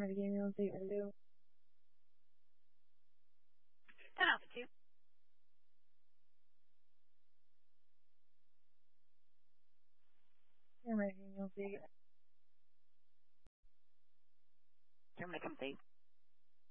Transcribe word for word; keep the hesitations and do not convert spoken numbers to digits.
Camera game, you'll see window. ten Alpha two. Camera game, you'll see. Camera complete.